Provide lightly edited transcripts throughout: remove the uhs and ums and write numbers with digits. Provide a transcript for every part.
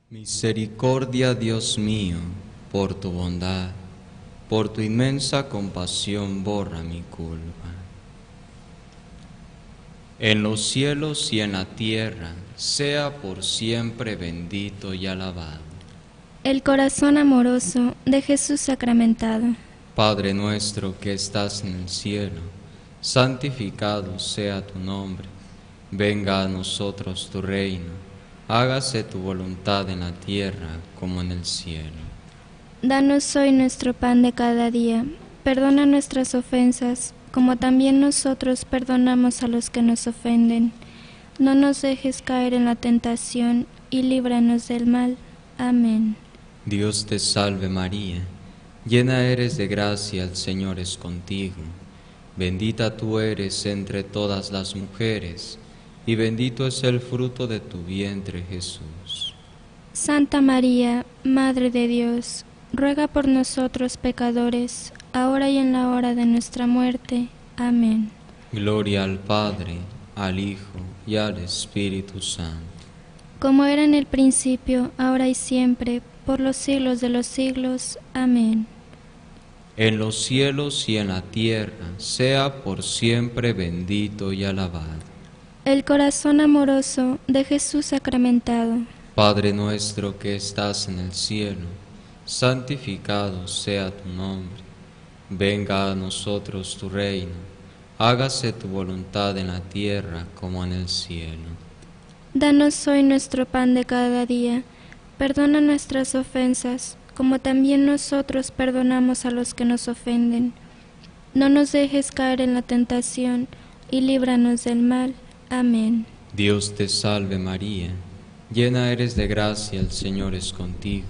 Misericordia, Dios mío, por tu bondad, por tu inmensa compasión borra mi culpa. En los cielos y en la tierra, sea por siempre bendito y alabado el corazón amoroso de Jesús sacramentado. Padre nuestro que estás en el cielo, santificado sea tu nombre. Venga a nosotros tu reino, hágase tu voluntad en la tierra como en el cielo. Danos hoy nuestro pan de cada día, perdona nuestras ofensas, como también nosotros perdonamos a los que nos ofenden. No nos dejes caer en la tentación, y líbranos del mal. Amén. Dios te salve María, llena eres de gracia, el Señor es contigo. Bendita tú eres entre todas las mujeres, y bendito es el fruto de tu vientre, Jesús. Santa María, Madre de Dios, ruega por nosotros pecadores, ahora y en la hora de nuestra muerte. Amén. Gloria al Padre, al Hijo y al Espíritu Santo. Como era en el principio, ahora y siempre, por los siglos de los siglos. Amén. En los cielos y en la tierra, sea por siempre bendito y alabado el corazón amoroso de Jesús sacramentado. Padre nuestro que estás en el cielo, santificado sea tu nombre. Venga a nosotros tu reino, hágase tu voluntad en la tierra como en el cielo. Danos hoy nuestro pan de cada día. Perdona nuestras ofensas, como también nosotros perdonamos a los que nos ofenden. No nos dejes caer en la tentación, y líbranos del mal. Amén. Dios te salve María, llena eres de gracia, el Señor es contigo.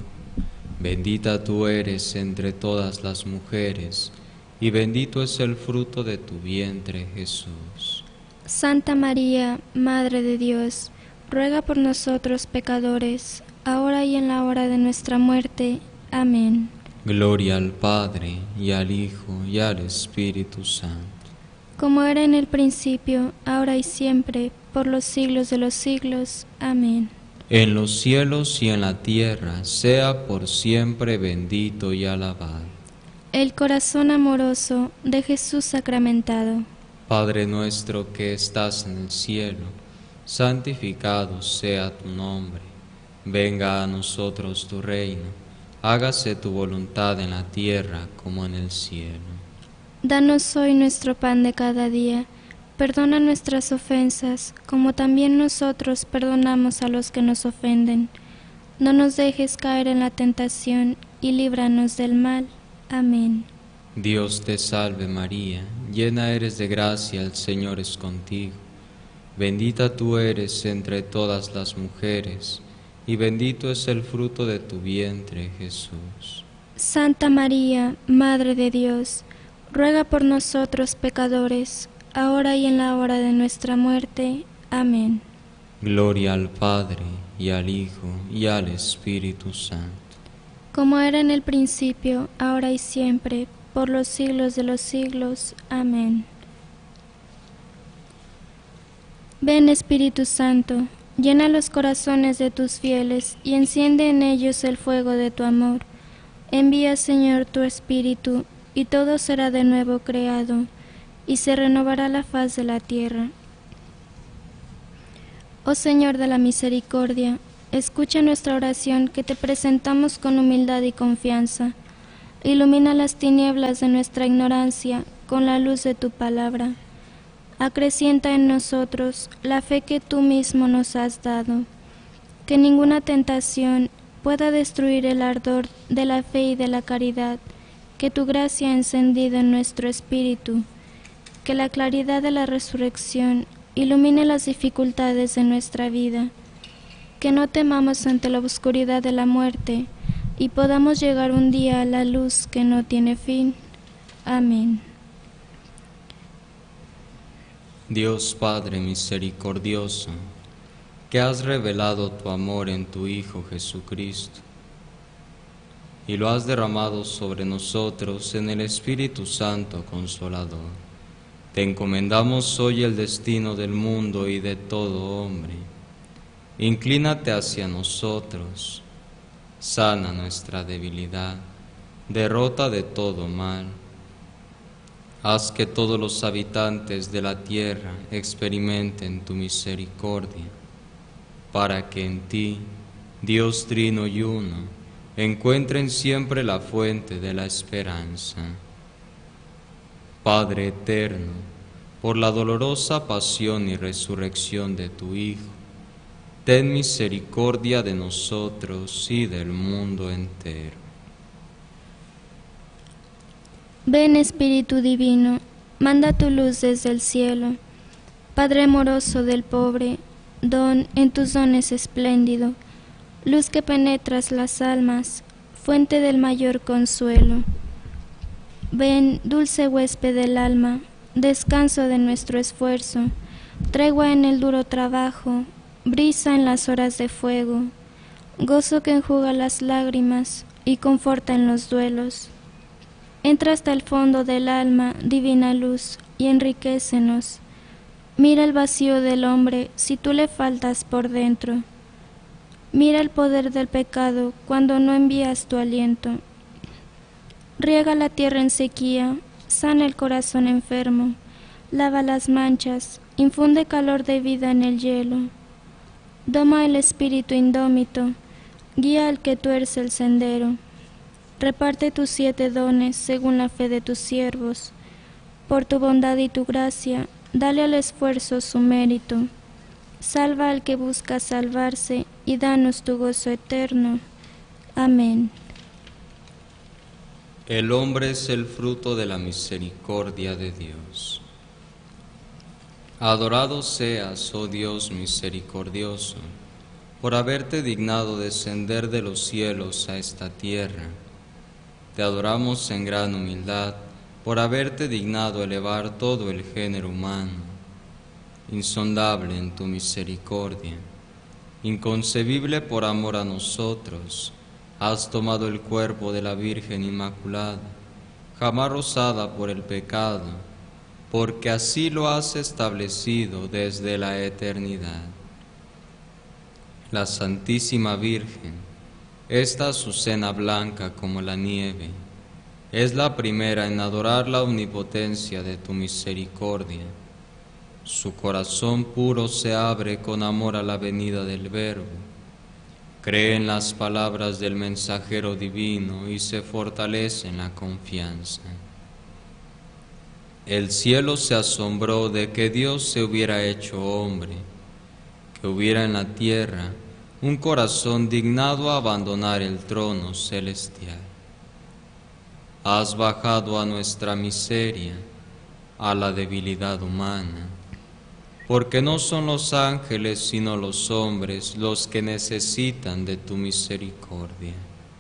Bendita tú eres entre todas las mujeres, y bendito es el fruto de tu vientre, Jesús. Santa María, Madre de Dios, ruega por nosotros pecadores, ahora y en la hora de nuestra muerte. Amén. Gloria al Padre, y al Hijo, y al Espíritu Santo. Como era en el principio, ahora y siempre, por los siglos de los siglos. Amén. En los cielos y en la tierra, sea por siempre bendito y alabado el corazón amoroso de Jesús sacramentado. Padre nuestro que estás en el cielo, santificado sea tu nombre. Venga a nosotros tu reino, hágase tu voluntad en la tierra como en el cielo. Danos hoy nuestro pan de cada día. Perdona nuestras ofensas, como también nosotros perdonamos a los que nos ofenden. No nos dejes caer en la tentación, y líbranos del mal. Amén. Dios te salve María, llena eres de gracia, el Señor es contigo. Bendita tú eres entre todas las mujeres, y bendito es el fruto de tu vientre, Jesús. Santa María, Madre de Dios, ruega por nosotros pecadores, ahora y en la hora de nuestra muerte. Amén. Gloria al Padre, y al Hijo, y al Espíritu Santo. Como era en el principio, ahora y siempre, por los siglos de los siglos. Amén. Ven, Espíritu Santo, llena los corazones de tus fieles, y enciende en ellos el fuego de tu amor. Envía, Señor, tu Espíritu, y todo será de nuevo creado, y se renovará la faz de la tierra. Oh Señor de la misericordia, escucha nuestra oración que te presentamos con humildad y confianza. Ilumina las tinieblas de nuestra ignorancia con la luz de tu palabra. Acrecienta en nosotros la fe que tú mismo nos has dado. Que ninguna tentación pueda destruir el ardor de la fe y de la caridad que tu gracia ha encendido en nuestro espíritu. Que la claridad de la resurrección ilumine las dificultades de nuestra vida. Que no temamos ante la oscuridad de la muerte y podamos llegar un día a la luz que no tiene fin. Amén. Dios Padre misericordioso, que has revelado tu amor en tu Hijo Jesucristo, y lo has derramado sobre nosotros en el Espíritu Santo Consolador, te encomendamos hoy el destino del mundo y de todo hombre. Inclínate hacia nosotros, sana nuestra debilidad, derrota de todo mal. Haz que todos los habitantes de la tierra experimenten tu misericordia, para que en ti, Dios Trino y Uno, encuentren siempre la fuente de la esperanza. Padre eterno, por la dolorosa pasión y resurrección de tu Hijo, ten misericordia de nosotros y del mundo entero. Ven Espíritu Divino, manda tu luz desde el cielo. Padre amoroso del pobre, don en tus dones espléndido, luz que penetras las almas, fuente del mayor consuelo. Ven, dulce huésped del alma, descanso de nuestro esfuerzo, tregua en el duro trabajo, brisa en las horas de fuego, gozo que enjuga las lágrimas y conforta en los duelos. Entra hasta el fondo del alma, divina luz, y enriquécenos. Mira el vacío del hombre si tú le faltas por dentro. Mira el poder del pecado cuando no envías tu aliento. Riega la tierra en sequía, sana el corazón enfermo, lava las manchas, infunde calor de vida en el hielo. Doma el espíritu indómito, guía al que tuerce el sendero. Reparte tus 7 dones según la fe de tus siervos. Por tu bondad y tu gracia, dale al esfuerzo su mérito. Salva al que busca salvarse y danos tu gozo eterno. Amén. El hombre es el fruto de la misericordia de Dios. Adorado seas, oh Dios misericordioso, por haberte dignado descender de los cielos a esta tierra. Te adoramos en gran humildad por haberte dignado elevar todo el género humano. Insondable en tu misericordia, inconcebible por amor a nosotros, has tomado el cuerpo de la Virgen Inmaculada, jamás rozada por el pecado, porque así lo has establecido desde la eternidad. La Santísima Virgen, esta azucena blanca como la nieve, es la primera en adorar la omnipotencia de tu misericordia. Su corazón puro se abre con amor a la venida del Verbo. Cree en las palabras del mensajero divino y se fortalece en la confianza. El cielo se asombró de que Dios se hubiera hecho hombre, que hubiera en la tierra un corazón dignado a abandonar el trono celestial. Has bajado a nuestra miseria, a la debilidad humana, porque no son los ángeles sino los hombres los que necesitan de tu misericordia.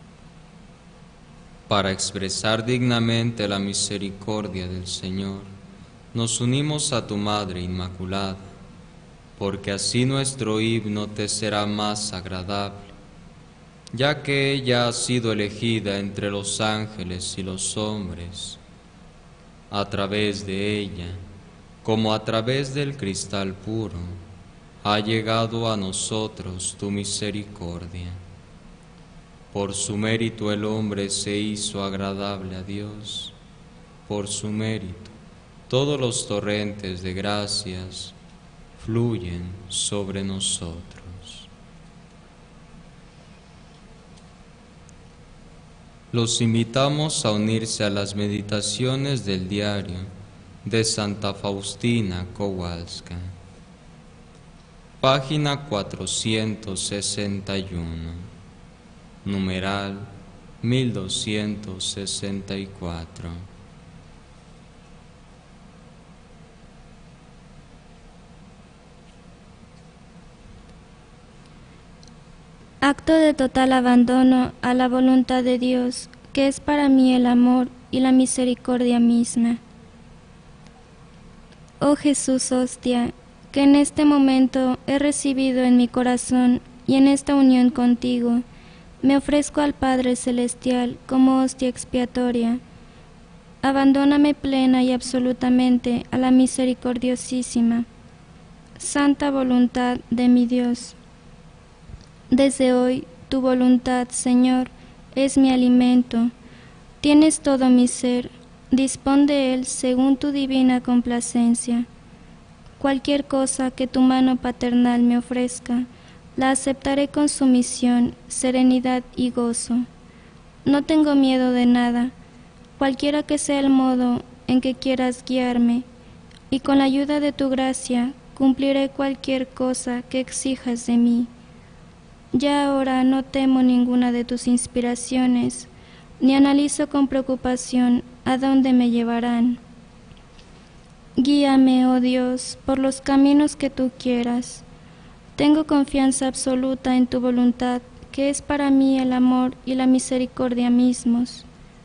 Para expresar dignamente la misericordia del Señor, nos unimos a tu Madre Inmaculada, porque así nuestro himno te será más agradable, ya que ella ha sido elegida entre los ángeles y los hombres. A través de ella, como a través del cristal puro, ha llegado a nosotros tu misericordia. Por su mérito el hombre se hizo agradable a Dios. Por su mérito, todos los torrentes de gracias fluyen sobre nosotros. Los invitamos a unirse a las meditaciones del diario de Santa Faustina Kowalska. Página 461, numeral 1264. Acto de total abandono a la voluntad de Dios, que es para mí el amor y la misericordia misma. Oh Jesús hostia, que en este momento he recibido en mi corazón y en esta unión contigo, me ofrezco al Padre Celestial como hostia expiatoria. Abandóname plena y absolutamente a la misericordiosísima, santa voluntad de mi Dios. Desde hoy tu voluntad, Señor, es mi alimento. Tienes todo mi ser, dispón de él según tu divina complacencia. Cualquier cosa que tu mano paternal me ofrezca, la aceptaré con sumisión, serenidad y gozo. No tengo miedo de nada, cualquiera que sea el modo en que quieras guiarme, y con la ayuda de tu gracia cumpliré cualquier cosa que exijas de mí. Ya ahora no temo ninguna de tus inspiraciones, ni analizo con preocupación a dónde me llevarán. Guíame, oh Dios, por los caminos que tú quieras. Tengo confianza absoluta en tu voluntad, que es para mí el amor y la misericordia mismos.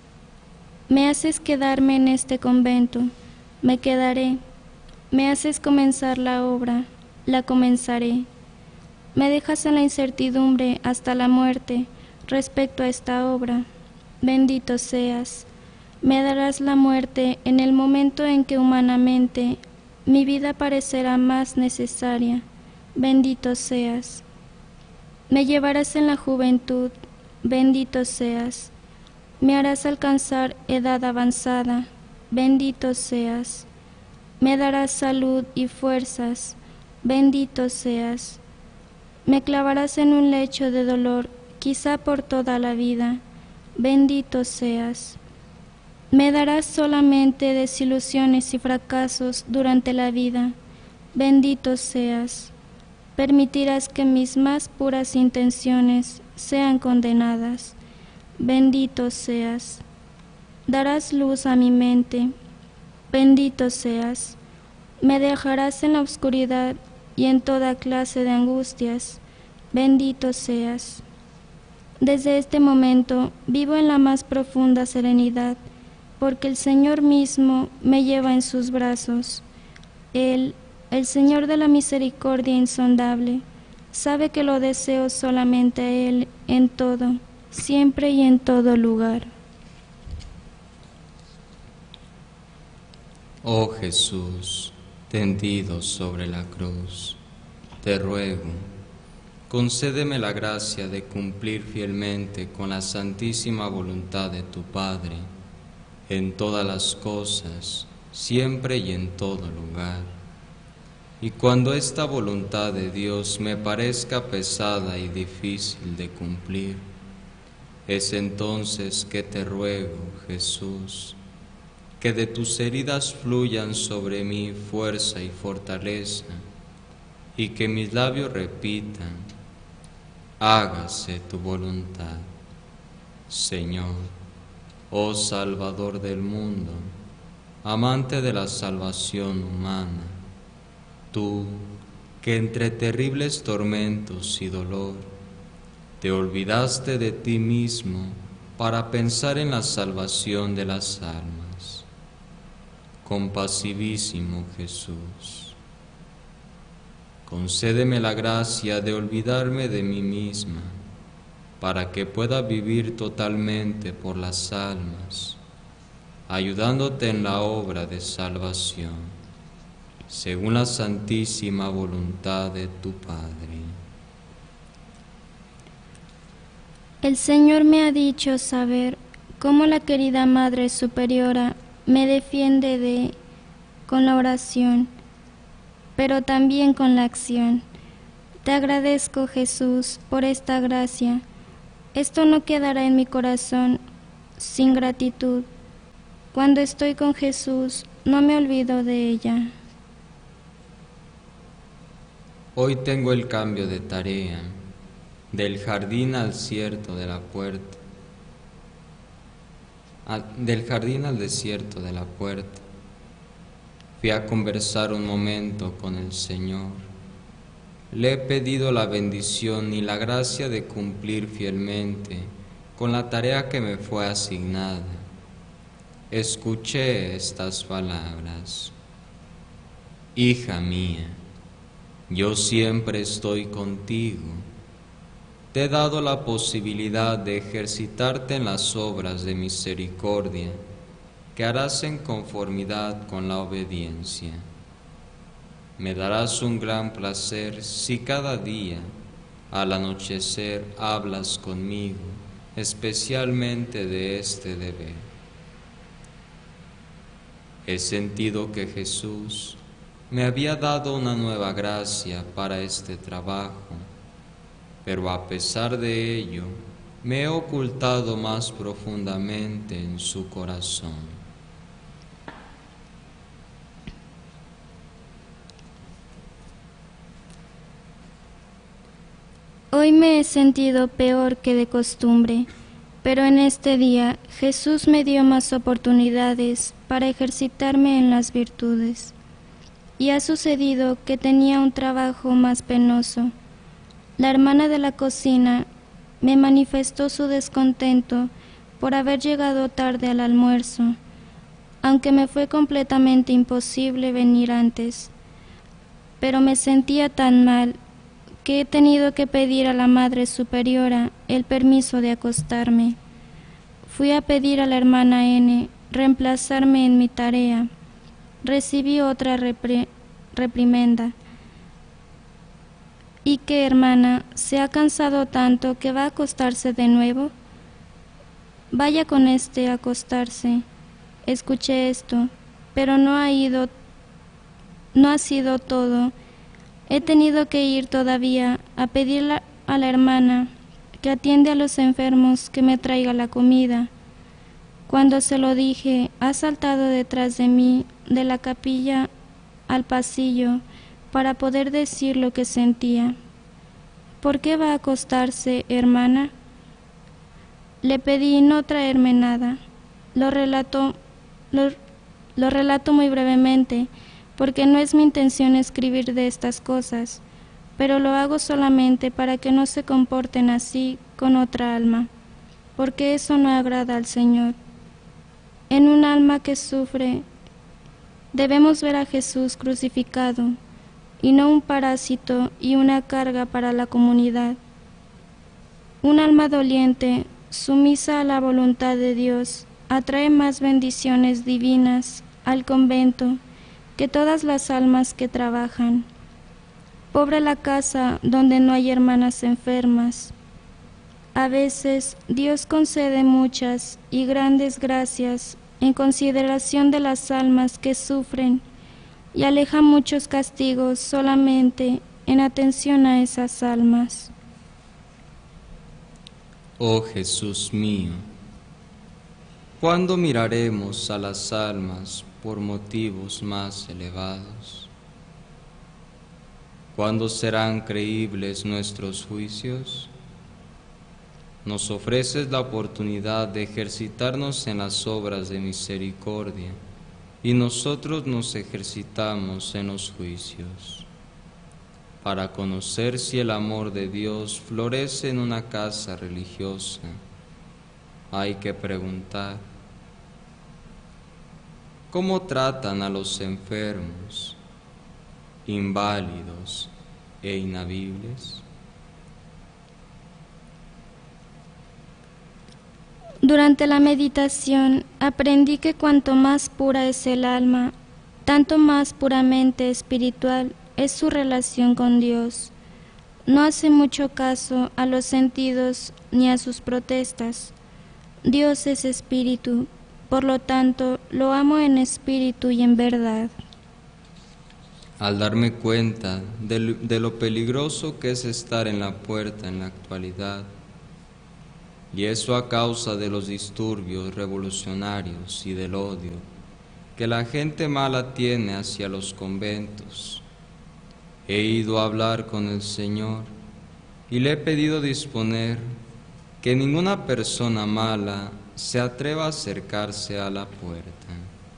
Me haces quedarme en este convento, me quedaré. Me haces comenzar la obra, la comenzaré. Me dejas en la incertidumbre hasta la muerte respecto a esta obra. Bendito seas. Me darás la muerte en el momento en que humanamente mi vida parecerá más necesaria. Bendito seas. Me llevarás en la juventud. Bendito seas. Me harás alcanzar edad avanzada. Bendito seas. Me darás salud y fuerzas. Bendito seas. Me clavarás en un lecho de dolor, quizá por toda la vida. Bendito seas. Me darás solamente desilusiones y fracasos durante la vida. Bendito seas. Permitirás que mis más puras intenciones sean condenadas. Bendito seas. Darás luz a mi mente. Bendito seas. Me dejarás en la oscuridad y en toda clase de angustias. Bendito seas. Desde este momento vivo en la más profunda serenidad, porque el Señor mismo me lleva en sus brazos. Él, el Señor de la misericordia insondable, sabe que lo deseo solamente a Él en todo, siempre y en todo lugar. Oh Jesús, tendido sobre la cruz, te ruego, concédeme la gracia de cumplir fielmente con la santísima voluntad de tu Padre, en todas las cosas, siempre y en todo lugar. Y cuando esta voluntad de Dios me parezca pesada y difícil de cumplir, es entonces que te ruego, Jesús, que de tus heridas fluyan sobre mí fuerza y fortaleza, y que mis labios repitan: hágase tu voluntad. Señor, oh Salvador del mundo, amante de la salvación humana, tú, que entre terribles tormentos y dolor, te olvidaste de ti mismo para pensar en la salvación de las almas. Compasivísimo Jesús, concédeme la gracia de olvidarme de mí misma, para que pueda vivir totalmente por las almas, ayudándote en la obra de salvación, según la santísima voluntad de tu Padre. El Señor me ha dicho saber cómo la querida Madre Superiora me defiende con la oración, pero también con la acción. Te agradezco, Jesús, por esta gracia. Esto no quedará en mi corazón sin gratitud. Cuando estoy con Jesús, no me olvido de ella. Hoy tengo el cambio de tarea, del jardín al desierto de la puerta. Del jardín al desierto de la puerta. Fui a conversar un momento con el Señor. Le he pedido la bendición y la gracia de cumplir fielmente con la tarea que me fue asignada. Escuché estas palabras: hija mía, yo siempre estoy contigo. Te he dado la posibilidad de ejercitarte en las obras de misericordia que harás en conformidad con la obediencia. Me darás un gran placer si cada día, Al anochecer hablas conmigo, especialmente de este deber. He sentido que Jesús me había dado una nueva gracia para este trabajo, pero a pesar de ello, me he ocultado más profundamente en su corazón. Hoy me he sentido peor que de costumbre, pero en este día Jesús me dio más oportunidades para ejercitarme en las virtudes. Y ha sucedido que tenía un trabajo más penoso. La hermana de la cocina me manifestó su descontento por haber llegado tarde al almuerzo, aunque me fue completamente imposible venir antes. Pero me sentía tan mal que he tenido que pedir a la Madre Superiora el permiso de acostarme. Fui a pedir a la hermana N reemplazarme en mi tarea. Recibí otra reprimenda. ¿Y qué, hermana? ¿Se ha cansado tanto que va a acostarse de nuevo? Vaya con a acostarse. Escuché esto, pero no ha sido todo. He tenido que ir todavía a pedirle a la hermana que atiende a los enfermos que me traiga la comida. Cuando se lo dije, ha saltado detrás de mí, de la capilla al pasillo, para poder decir lo que sentía. ¿Por qué va a acostarse, hermana? Le pedí no traerme nada. Lo relato muy brevemente, porque no es mi intención escribir de estas cosas, pero lo hago solamente para que no se comporten así con otra alma, porque eso no agrada al Señor. En un alma que sufre, debemos ver a Jesús crucificado, y no un parásito y una carga para la comunidad. Un alma doliente, sumisa a la voluntad de Dios, atrae más bendiciones divinas al convento que todas las almas que trabajan. Pobre la casa donde no hay hermanas enfermas. A veces Dios concede muchas y grandes gracias en consideración de las almas que sufren y aleja muchos castigos solamente en atención a esas almas. Oh Jesús mío, ¿cuándo miraremos a las almas por motivos más elevados? ¿Cuándo serán creíbles nuestros juicios? Nos ofreces la oportunidad de ejercitarnos en las obras de misericordia, y nosotros nos ejercitamos en los juicios. Para conocer si el amor de Dios florece en una casa religiosa, hay que preguntar: ¿cómo tratan a los enfermos, inválidos e inhabibles? Durante la meditación aprendí que cuanto más pura es el alma, tanto más puramente espiritual es su relación con Dios. No hace mucho caso a los sentidos ni a sus protestas. Dios es espíritu, por lo tanto lo amo en espíritu y en verdad. Al darme cuenta de lo peligroso que es estar en la puerta en la actualidad, y eso a causa de los disturbios revolucionarios y del odio que la gente mala tiene hacia los conventos, he ido a hablar con el Señor y le he pedido disponer que ninguna persona mala se atreva a acercarse a la puerta.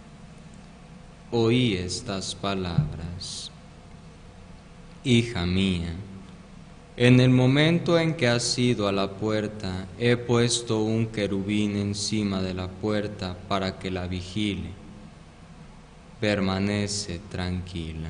Oí estas palabras: hija mía, en el momento en que has ido a la puerta, he puesto un querubín encima de la puerta para que la vigile. Permanece tranquila.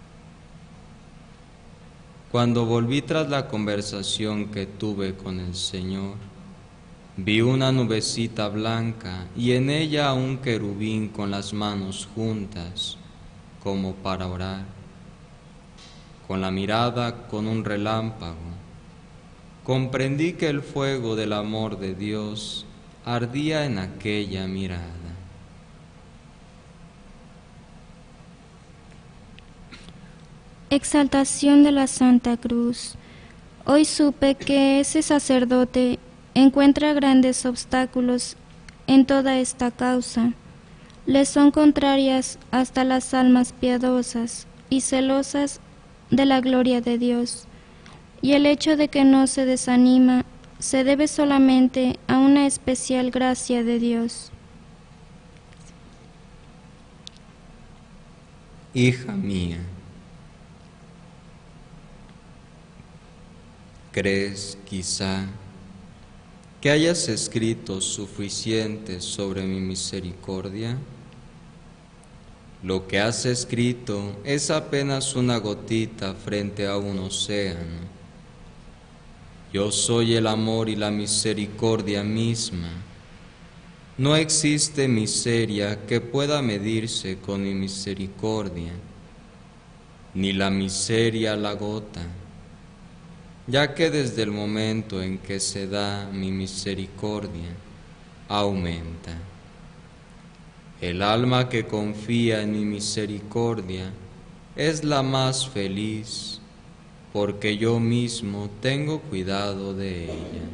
Cuando volví tras la conversación que tuve con el Señor, vi una nubecita blanca y en ella un querubín con las manos juntas, como para orar, con la mirada con un relámpago, comprendí que el fuego del amor de Dios ardía en aquella mirada. Exaltación de la Santa Cruz. Hoy supe que ese sacerdote encuentra grandes obstáculos en toda esta causa. Le son contrarias hasta las almas piadosas y celosas de la gloria de Dios, y el hecho de que no se desanima se debe solamente a una especial gracia de Dios. Hija mía, ¿crees quizá que hayas escrito suficiente sobre mi misericordia? Lo que has escrito es apenas una gotita frente a un océano. Yo soy el amor y la misericordia misma. No existe miseria que pueda medirse con mi misericordia, ni la miseria la gota, ya que desde el momento en que se da mi misericordia, aumenta. El alma que confía en mi misericordia es la más feliz, porque yo mismo tengo cuidado de ella.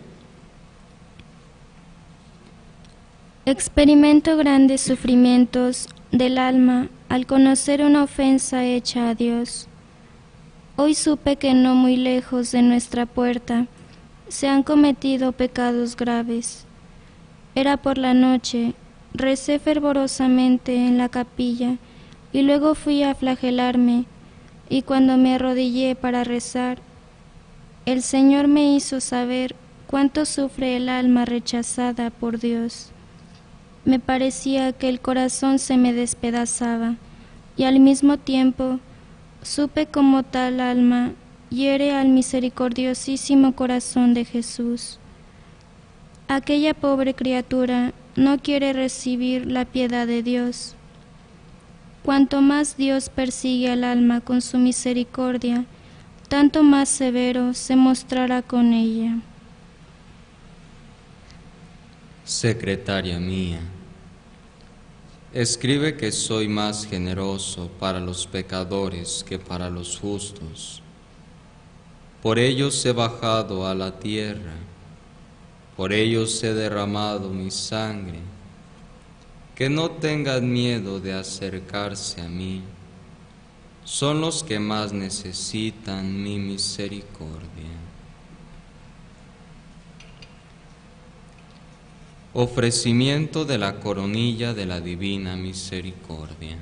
Experimento grandes sufrimientos del alma al conocer una ofensa hecha a Dios. Hoy supe que no muy lejos de nuestra puerta se han cometido pecados graves. Era por la noche, recé fervorosamente en la capilla y luego fui a flagelarme, y cuando me arrodillé para rezar, el Señor me hizo saber cuánto sufre el alma rechazada por Dios. Me parecía que el corazón se me despedazaba, y al mismo tiempo supe cómo tal alma hiere al misericordiosísimo corazón de Jesús. Aquella pobre criatura no quiere recibir la piedad de Dios. Cuanto más Dios persigue al alma con su misericordia, tanto más severo se mostrará con ella. Secretaria mía, escribe que soy más generoso para los pecadores que para los justos. Por ellos he bajado a la tierra, por ellos he derramado mi sangre. Que no tengan miedo de acercarse a mí. Son los que más necesitan mi misericordia. Ofrecimiento de la coronilla de la Divina Misericordia.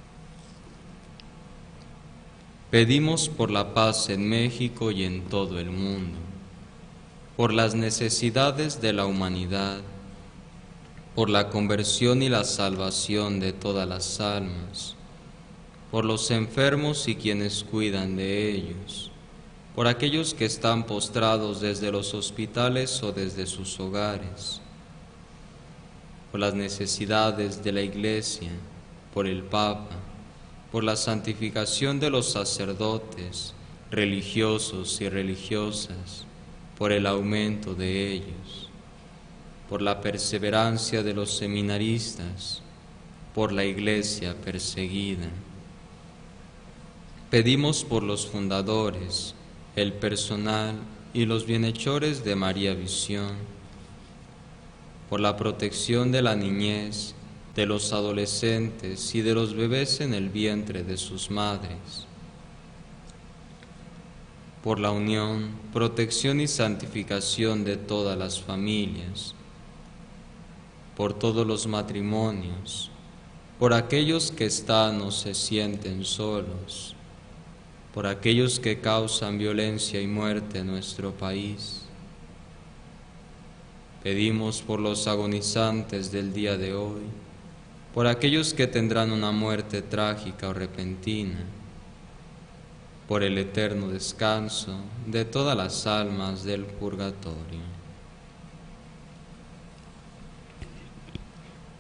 Pedimos por la paz en México y en todo el mundo, por las necesidades de la humanidad, por la conversión y la salvación de todas las almas, por los enfermos y quienes cuidan de ellos, por aquellos que están postrados desde los hospitales o desde sus hogares, por las necesidades de la Iglesia, por el Papa, por la santificación de los sacerdotes, religiosos y religiosas, por el aumento de ellos, por la perseverancia de los seminaristas, por la Iglesia perseguida. Pedimos por los fundadores, el personal y los bienhechores de María Visión, por la protección de la niñez, de los adolescentes y de los bebés en el vientre de sus madres, por la unión, protección y santificación de todas las familias, por todos los matrimonios, por aquellos que están o se sienten solos, por aquellos que causan violencia y muerte en nuestro país. Pedimos por los agonizantes del día de hoy, por aquellos que tendrán una muerte trágica o repentina, por el eterno descanso de todas las almas del purgatorio.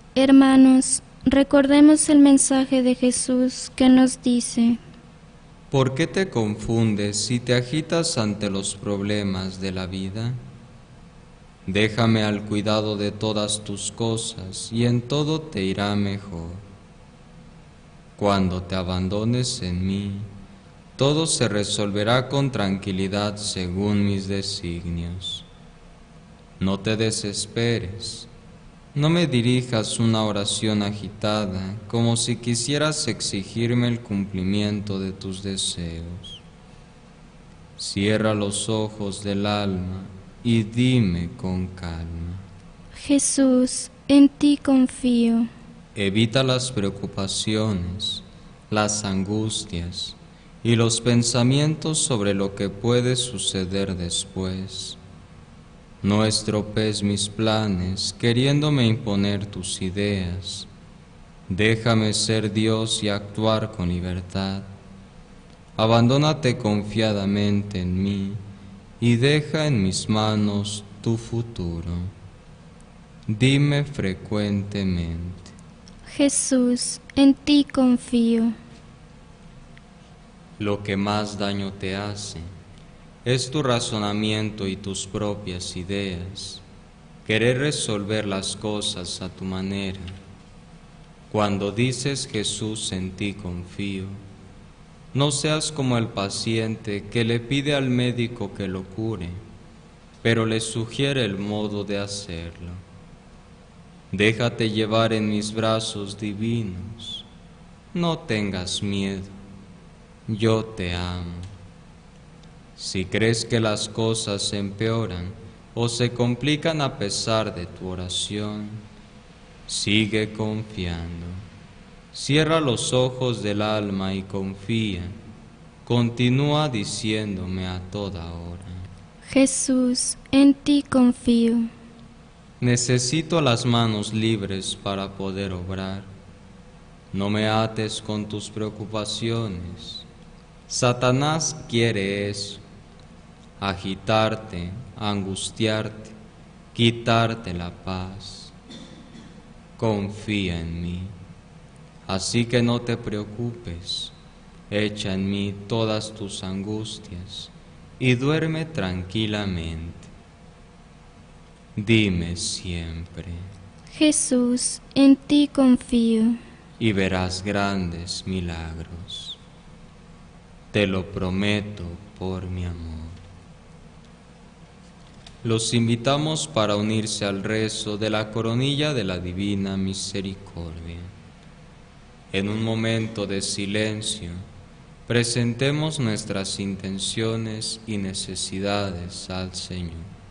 Hermanos, recordemos el mensaje de Jesús que nos dice: ¿Por qué te confundes y te agitas ante los problemas de la vida? Déjame al cuidado de todas tus cosas y en todo te irá mejor. Cuando te abandones en mí, todo se resolverá con tranquilidad según mis designios. No te desesperes, no me dirijas una oración agitada como si quisieras exigirme el cumplimiento de tus deseos. Cierra los ojos del alma y dime con calma: Jesús, en ti confío. Evita las preocupaciones, las angustias y los pensamientos sobre lo que puede suceder después. No estropees mis planes queriéndome imponer tus ideas. Déjame ser Dios y actuar con libertad. Abandónate confiadamente en mí y deja en mis manos tu futuro. Dime frecuentemente: Jesús, en ti confío. Lo que más daño te hace es tu razonamiento y tus propias ideas, querer resolver las cosas a tu manera. Cuando dices Jesús, en ti confío, no seas como el paciente que le pide al médico que lo cure, pero le sugiere el modo de hacerlo. Déjate llevar en mis brazos divinos, no tengas miedo, yo te amo. Si crees que las cosas se empeoran o se complican a pesar de tu oración, sigue confiando. Cierra los ojos del alma y confía. Continúa diciéndome a toda hora: Jesús, en ti confío. Necesito las manos libres para poder obrar. No me ates con tus preocupaciones. Satanás quiere eso: agitarte, angustiarte, quitarte la paz. Confía en mí, así que no te preocupes, echa en mí todas tus angustias y duerme tranquilamente. Dime siempre: Jesús, en ti confío. y verás grandes milagros. Te lo prometo por mi amor. Los invitamos para unirse al rezo de la coronilla de la Divina Misericordia. En un momento de silencio, presentemos nuestras intenciones y necesidades al Señor.